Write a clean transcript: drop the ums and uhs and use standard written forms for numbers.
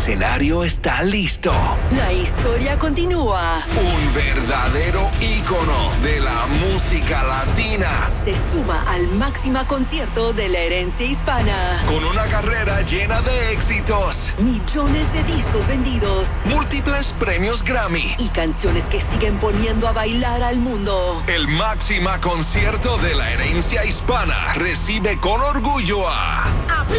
escenario está listo. La historia continúa. Un verdadero ícono de la música latina Se suma al máximo concierto de la herencia hispana. con una carrera llena de éxitos, Millones de discos vendidos múltiples premios Grammy. y canciones que siguen poniendo a bailar al mundo. El máximo concierto de la herencia hispana recibe con orgullo a